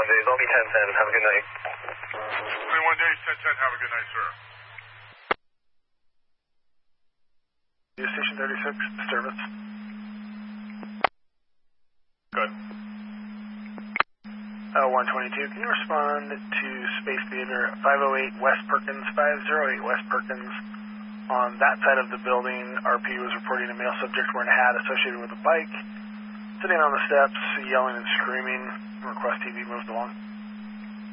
days. I'll be 1010. Have a good night. 21 days, 1010. Have a good night, sir. Station 36, disturbance. Good. 122, can you respond to Space Theater 508 West Perkins, 508 West Perkins? On that side of the building, RP was reporting a male subject wearing a hat associated with a bike, sitting on the steps, yelling and screaming. Request TV moved along.